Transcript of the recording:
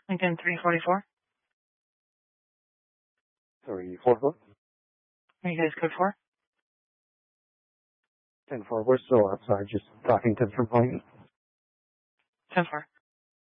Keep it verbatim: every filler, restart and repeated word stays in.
Lincoln three forty-four. three forty-four. Are you guys code four? ten four, we're still outside, just talking to the complainant. ten four.